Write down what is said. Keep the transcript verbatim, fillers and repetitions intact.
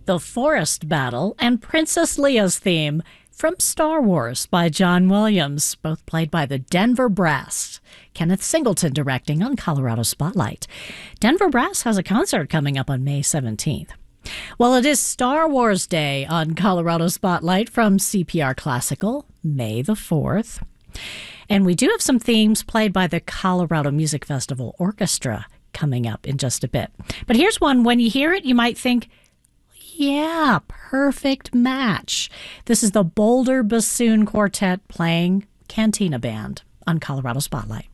The Forest Battle, and Princess Leia's theme from Star Wars by John Williams, both played by the Denver Brass. Kenneth Singleton directing on Colorado Spotlight. Denver Brass has a concert coming up on May seventeenth. Well, it is Star Wars Day on Colorado Spotlight from C P R Classical, May the fourth. And we do have some themes played by the Colorado Music Festival Orchestra coming up in just a bit. But here's one, when you hear it, you might think, yeah, perfect match. This is the Boulder Bassoon Quartet playing Cantina Band on Colorado Spotlight.